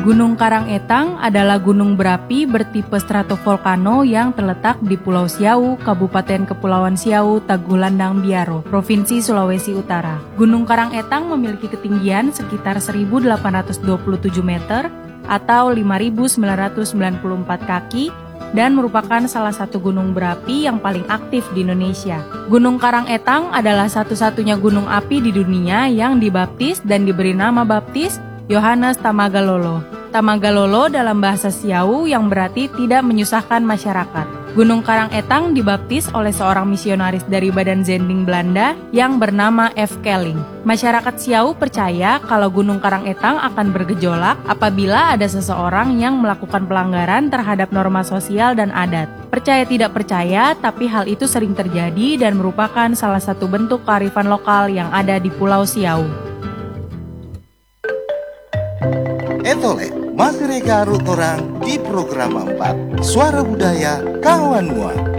Gunung Karangetang adalah gunung berapi bertipe stratovolcano yang terletak di Pulau Siau, Kabupaten Kepulauan Siau, Tagulandang Biaro, Provinsi Sulawesi Utara. Gunung Karangetang memiliki ketinggian sekitar 1.827 meter atau 5.994 kaki dan merupakan salah satu gunung berapi yang paling aktif di Indonesia. Gunung Karangetang adalah satu-satunya gunung api di dunia yang dibaptis dan diberi nama baptis Yohanes Tamagalolo. Tamagalolo dalam bahasa Siau yang berarti tidak menyusahkan masyarakat. Gunung Karangetang dibaptis oleh seorang misionaris dari Badan Zending Belanda yang bernama F. Kelling. Masyarakat Siau percaya kalau Gunung Karangetang akan bergejolak apabila ada seseorang yang melakukan pelanggaran terhadap norma sosial dan adat. Percaya tidak percaya, tapi hal itu sering terjadi dan merupakan salah satu bentuk kearifan lokal yang ada di Pulau Siau. Etole, masih reka arut orang di program 4 Suara Budaya Kawan Mua.